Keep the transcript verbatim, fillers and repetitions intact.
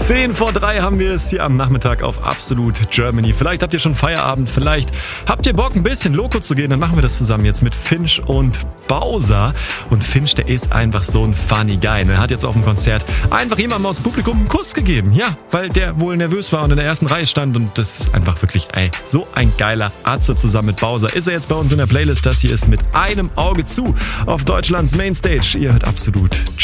zehn vor drei haben wir es hier am Nachmittag auf Absolut Germany. Vielleicht habt ihr schon Feierabend, vielleicht habt ihr Bock, ein bisschen Loco zu gehen. Dann machen wir das zusammen jetzt mit Finch und Bowser. Und Finch, der ist einfach so ein funny Guy. Er hat jetzt auf dem Konzert einfach jemandem aus dem Publikum einen Kuss gegeben. Ja, weil der wohl nervös war und in der ersten Reihe stand. Und das ist einfach wirklich, ey, so ein geiler Atze zusammen mit Bowser. Ist er jetzt bei uns in der Playlist? Das hier ist mit einem Auge zu auf Deutschlands Mainstage. Ihr hört Absolut